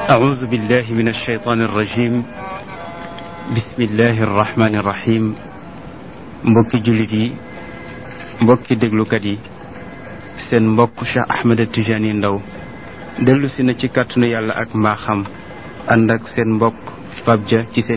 أعوذ بالله من الشيطان الرجيم بسم الله الرحمن الرحيم mbokki jullit yi mbokki déglukat yi seen mbokk Cheikh Ahmed Tidiane Ndao dellu si na ci kàttanu yàlla ak mbaaxam ànd ak seen mbokk Pape Dia ci seen